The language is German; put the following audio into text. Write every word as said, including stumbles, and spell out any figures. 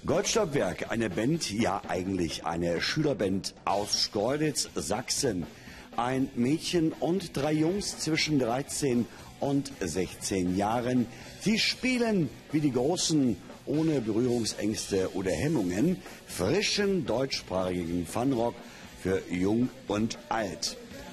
Goldstaubwerk, eine Band, ja eigentlich eine Schülerband aus Schkeuditz, Sachsen. Ein Mädchen und drei Jungs zwischen dreizehn und sechzehn Jahren. Sie spielen wie die Großen, ohne Berührungsängste oder Hemmungen, frischen deutschsprachigen Funrock für Jung und Alt.